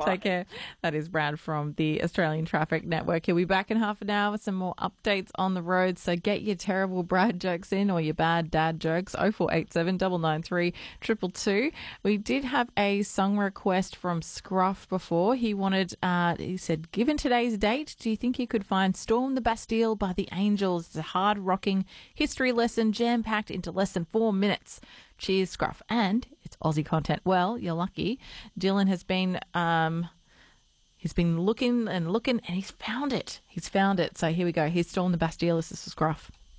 Take care. That is Brad from the Australian Traffic Network. He'll be back in half an hour with some more updates on the road. So get your terrible Brad jokes in or your bad dad jokes. 0487 993 222. We did have a song request from Scruff before. He wanted, he said, given today's date, do you think you could find Storm the Bastille by the Angels? It's a hard rocking history lesson jam-packed into less than 4 minutes. Cheers, Scruff. And it's Aussie content. Well, you're lucky. Dylan has been he's been looking and he's found it. So here we go. Here's Storm the Bastille. This is Scruff.